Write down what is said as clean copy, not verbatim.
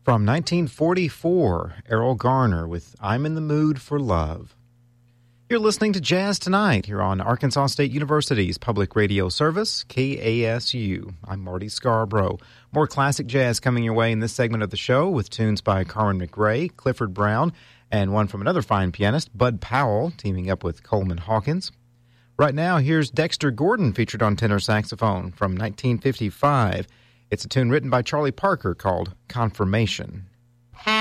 From 1944, Errol Garner with I'm in the Mood for Love. You're listening to Jazz Tonight here on Arkansas State University's public radio service, KASU. I'm Marty Scarborough. More classic jazz coming your way in this segment of the show with tunes by Carmen McRae, Clifford Brown, and one from another fine pianist, Bud Powell, teaming up with Coleman Hawkins. Right now, here's Dexter Gordon featured on tenor saxophone from 1955. It's a tune written by Charlie Parker called Confirmation.